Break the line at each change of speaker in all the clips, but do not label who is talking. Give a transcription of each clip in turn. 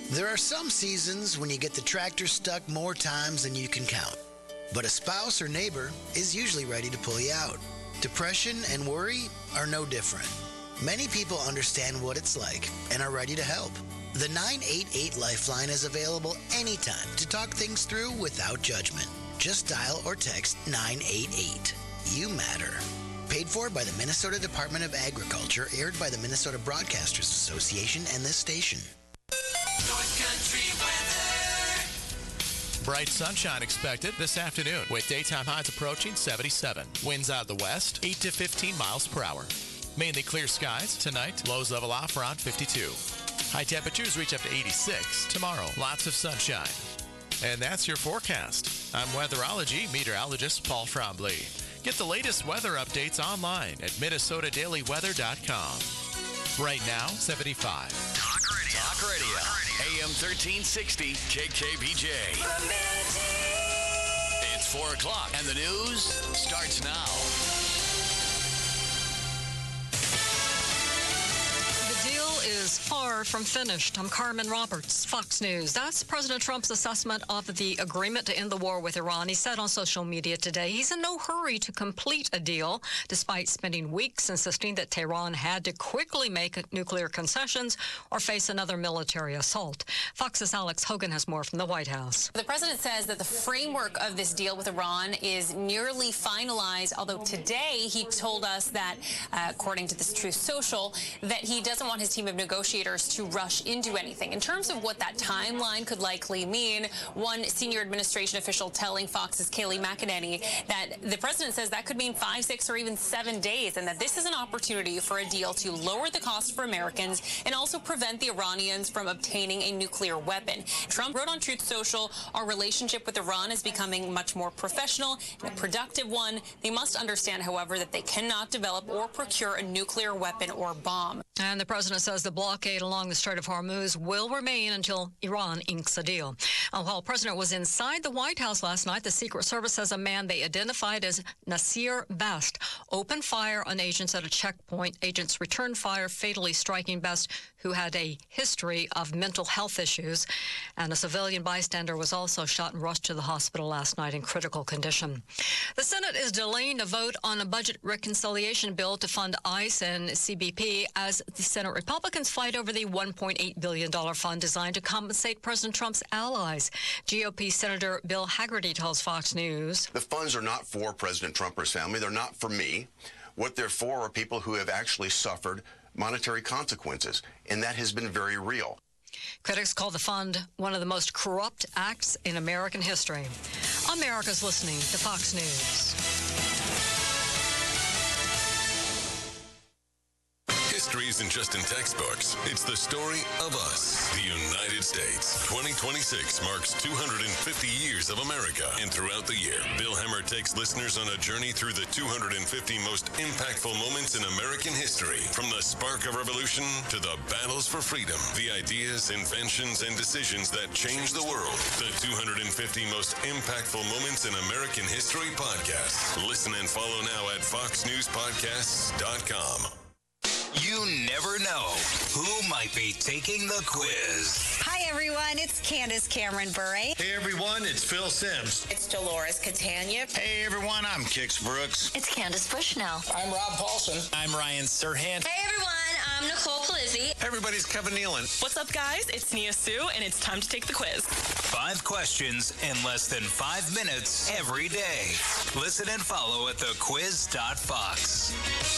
There are some seasons when you get the tractor stuck more times than you can count. But a spouse or neighbor is usually ready to pull you out. Depression and worry are no different. Many people understand what it's like and are ready to help. The 988 Lifeline is available anytime to talk things through without judgment. Just dial or text 988. You matter. Paid for by the Minnesota Department of Agriculture, aired by the Minnesota Broadcasters Association and this station.
North Country weather.
Bright sunshine expected this afternoon with daytime highs approaching 77. Winds out of the west, 8 to 15 miles per hour. Mainly clear skies tonight. Lows level off around 52. High temperatures reach up to 86. Tomorrow, lots of sunshine. And that's your forecast. I'm weatherology meteorologist Paul Trombley. Get the latest weather updates online at minnesotadailyweather.com. Right now, 75.
Talk Radio. AM 1360 KKBJ. It's 4 o'clock and the news starts now.
Is far from finished. I'm Carmen Roberts, Fox News. That's President Trump's assessment of the agreement to end the war with Iran. He said on social media today he's in no hurry to complete a deal, despite spending weeks insisting that Tehran had to quickly make nuclear concessions or face another military assault. Fox's Alex Hogan has more from the White House.
The president says that the framework of this deal with Iran is nearly finalized, although today he told us that, according to this Truth Social, that he doesn't want his team of negotiators to rush into anything. In terms of what that timeline could likely mean, one senior administration official telling Fox's Kayleigh McEnany that the president says that could mean 5, 6, or even 7 days, and that this is an opportunity for a deal to lower the cost for Americans and also prevent the Iranians from obtaining a nuclear weapon. Trump wrote on Truth Social, our relationship with Iran is becoming much more professional and a productive one. They must understand, however, that they cannot develop or procure a nuclear weapon or bomb.
And the president says the blockade along the Strait of Hormuz will remain until Iran inks a deal. While the president was inside the White House last night, the Secret Service says a man they identified as Nasir Best opened fire on agents at a checkpoint. Agents returned fire, fatally striking Best, who had a history of mental health issues. And a civilian bystander was also shot and rushed to the hospital last night in critical condition. The Senate is delaying a vote on a budget reconciliation bill to fund ICE and CBP as the Senate Republicans fight over the $1.8 billion fund designed to compensate President Trump's allies. GOP Senator Bill Hagerty tells Fox News.
The funds are not for President Trump or his family. They're not for me. What they're for are people who have actually suffered monetary consequences, and that has been very real.
Critics call the fund one of the most corrupt acts in American history. America's listening to Fox News.
History isn't just in textbooks. It's the story of us, the United States. 2026 marks 250 years of America. And throughout the year, Bill Hemmer takes listeners on a journey through the 250 most impactful moments in American history. From the spark of revolution to the battles for freedom, the ideas, inventions, and decisions that changed the world. The 250 most impactful moments in American history podcast. Listen and follow now at foxnewspodcasts.com.
You never know who might be taking the quiz.
Hi, everyone. It's Candace Cameron Bure.
Hey, everyone. It's Phil Sims.
It's Dolores Catania.
Hey, everyone. I'm Kix Brooks.
It's Candace Bushnell.
I'm Rob Paulson.
I'm Ryan Serhant.
Hey, everyone. I'm Nicole Palizzi.
Hey, everybody's Kevin Nealon.
What's up, guys? It's Nia Sue, and it's time to take the quiz.
5 questions in less than 5 minutes every day. Listen and follow at thequiz.fox.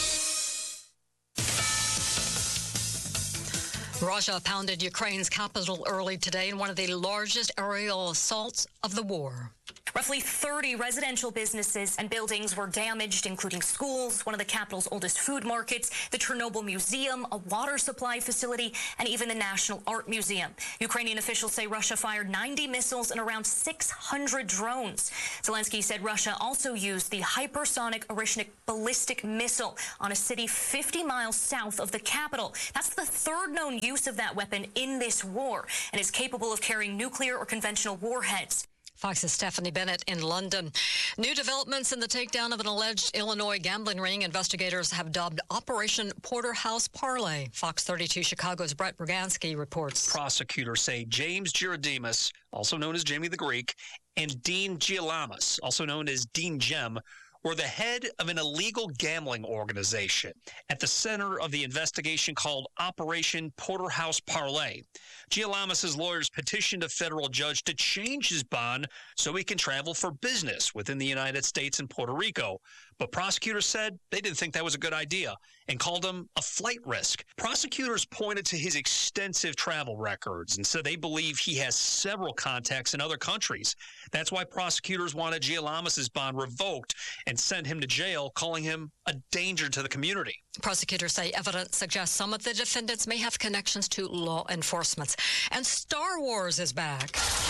Russia pounded Ukraine's capital early today in one of the largest aerial assaults of the war.
Roughly 30 residential businesses and buildings were damaged, including schools, one of the capital's oldest food markets, the Chernobyl Museum, a water supply facility, and even the National Art Museum. Ukrainian officials say Russia fired 90 missiles and around 600 drones. Zelensky said Russia also used the hypersonic Orishnik ballistic missile on a city 50 miles south of the capital. That's the third known use of that weapon in this war, and is capable of carrying nuclear or conventional warheads.
Fox's Stephanie Bennett in London. New developments in the takedown of an alleged Illinois gambling ring investigators have dubbed Operation Porterhouse Parlay. Fox 32 Chicago's Brett Bragansky reports.
Prosecutors say James Girardimas, also known as Jamie the Greek, and Dean Gialamas, also known as Dean Gem, were the head of an illegal gambling organization at the center of the investigation called Operation Porterhouse Parlay. Gialamas' lawyers petitioned a federal judge to change his bond so he can travel for business within the United States and Puerto Rico. But prosecutors said they didn't think that was a good idea and called him a flight risk. Prosecutors pointed to his extensive travel records and said they believe he has several contacts in other countries. That's why prosecutors wanted Gialamas' bond revoked and sent him to jail, calling him a danger to the community.
Prosecutors say evidence suggests some of the defendants may have connections to law enforcement. And Star Wars is back.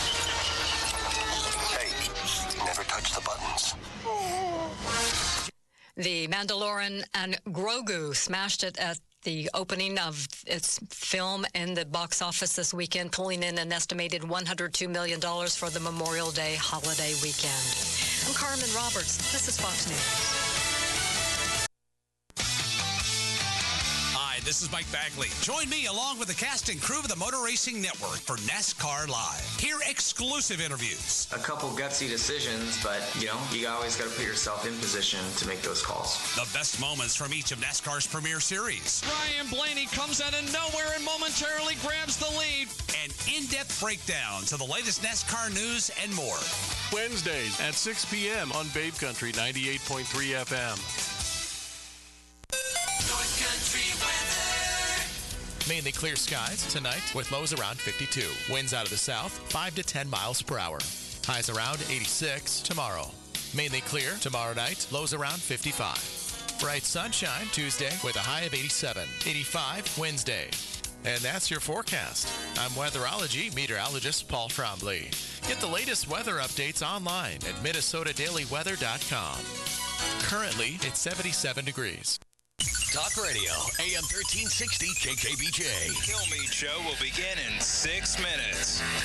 Hey, never touch the buttons.
The Mandalorian and Grogu smashed it at the opening of its film in the box office this weekend, pulling in an estimated $102 million for the Memorial Day holiday weekend. I'm Carmen Roberts. This is Fox News.
Hi, this is Mike Bagley. Join me along with the cast and crew of the Motor Racing Network for NASCAR Live. Hear exclusive interviews.
A couple gutsy decisions, but, you always got to put yourself in position to make those calls.
The best moments from each of NASCAR's premier series.
Ryan Blaney comes out of nowhere and momentarily grabs the lead.
And in-depth breakdowns of the latest NASCAR news and more.
Wednesdays at 6 p.m. on Babe Country 98.3 FM.
North Country weather.
Mainly clear skies tonight with lows around 52. Winds out of the south, 5 to 10 miles per hour. Highs around 86 tomorrow. Mainly clear tomorrow night, lows around 55. Bright sunshine Tuesday with a high of 87. 85 Wednesday. And that's your forecast. I'm weatherology meteorologist Paul Trombley. Get the latest weather updates online at MinnesotaDailyWeather.com. Currently, it's 77 degrees.
Talk Radio, AM 1360 KKBJ.
Kill Meat Show will begin in 6 minutes.